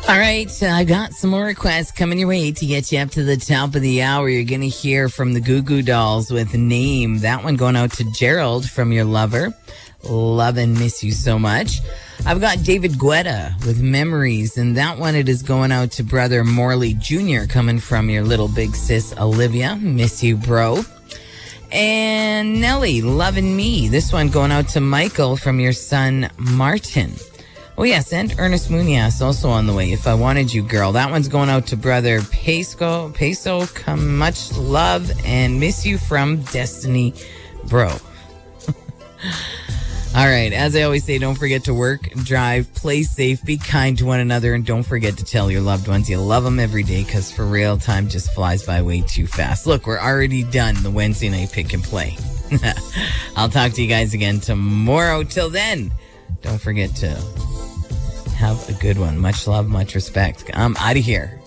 All right, I've got some more requests coming your way to get you up to the top of the hour. You're going to hear from the Goo Goo Dolls with Name. That one going out to Gerald from your lover. Love and miss you so much. I've got David Guetta with Memories, and that one it is going out to brother Morley Jr. coming from your little big sis Olivia. Miss you, bro. And Nelly, Lovin' Me. This one going out to Michael from your son Martin. Oh, yes, and Ernest Munoz also on the way. If I Wanted You, Girl. That one's going out to brother Peso. Come much love and miss you from Destiny, bro. All right, as I always say, don't forget to work, drive, play safe, be kind to one another, and don't forget to tell your loved ones you love them every day, because for real, time just flies by way too fast. Look, we're already done the Wednesday night pick and play. I'll talk to you guys again tomorrow. Till then, don't forget to have a good one. Much love, much respect. I'm out of here.